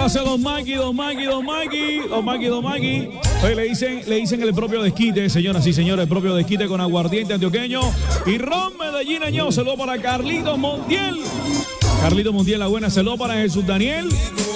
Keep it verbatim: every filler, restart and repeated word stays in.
gracias, don Magui, don Magui, don Magui, don Magui, don Magui. Oye, le dicen, le dicen el propio desquite, señoras y señores, el propio desquite con aguardiente antioqueño y ron Medellín año. Saludo para Carlito Montiel. Carlito Montiel, la buena. Saludo para Jesús Daniel.